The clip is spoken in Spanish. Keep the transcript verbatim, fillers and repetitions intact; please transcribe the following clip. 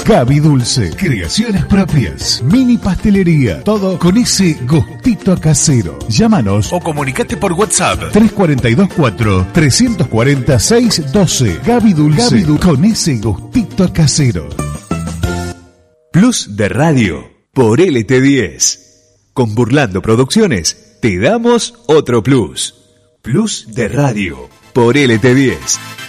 Gaby Dulce, creaciones propias, mini pastelería, todo con ese gustito casero. Llámanos o comunicate por WhatsApp tres cuatro dos cuatro, tres cuatro cero, seis uno dos. Gaby Dulce, Gaby Dulce, con ese gustito casero. Plus de Radio por L T diez. Con Burlando Producciones te damos otro plus. Plus de Radio por L T diez.